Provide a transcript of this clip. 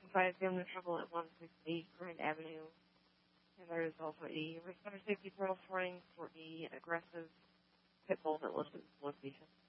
Besides family trouble at 160 Grand Avenue. And there is also a responder safety patrol running for the aggressive pit bull that listed the location.